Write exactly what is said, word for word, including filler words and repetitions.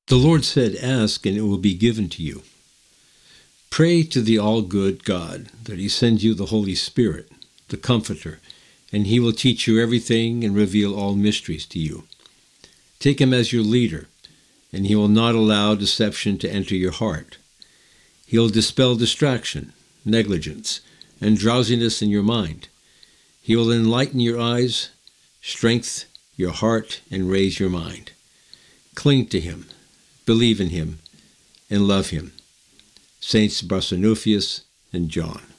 The Lord said, "Ask, and it will be given to you." Pray to the all-good God that he sends you the Holy Spirit, the Comforter, and he will teach you everything and reveal all mysteries to you. Take him as your leader, and he will not allow deception to enter your heart. He will dispel distraction, negligence, and drowsiness in your mind. He will enlighten your eyes, strengthen your heart, and raise your mind. Cling to him, believe in him, and love him. Saints Barsanuphius and John.